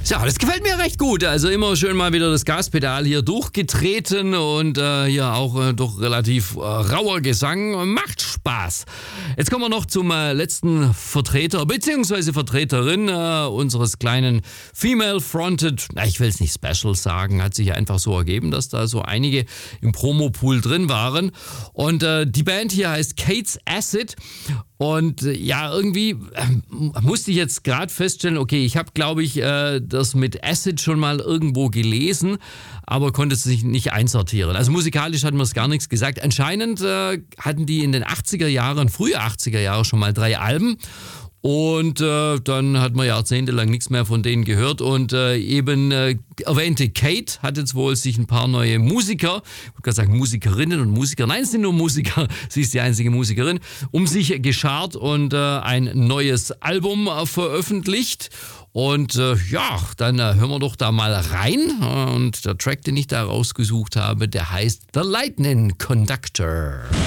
Ja, das gefällt mir recht gut. Also immer schön mal wieder das Gaspedal hier durchgetreten und hier auch doch relativ rauer Gesang. Macht Spaß. Jetzt kommen wir noch zum letzten Vertreter bzw. Vertreterin unseres kleinen Female-Fronted, ich will es nicht Special sagen, hat sich einfach so ergeben, dass da so einige im Promopool drin waren. Und die Band hier heißt Kate's Acid. Und ja, irgendwie musste ich jetzt gerade feststellen, okay, ich habe, glaube ich, das mit Acid schon mal irgendwo gelesen, aber konnte es nicht einsortieren. Also musikalisch hat man es gar nichts gesagt. Anscheinend hatten die in den 80er Jahren, frühe 80er Jahre schon mal 3 Alben. Und dann hat man jahrzehntelang nichts mehr von denen gehört und erwähnte Kate hat jetzt wohl sich ein paar neue Musiker, ich würde gerade sagen Musikerinnen und Musiker, nein, es sind nur Musiker, sie ist die einzige Musikerin, um sich geschart und ein neues Album veröffentlicht. Und dann hören wir doch da mal rein. Und der Track, den ich da rausgesucht habe, der heißt The Lightning Conductor.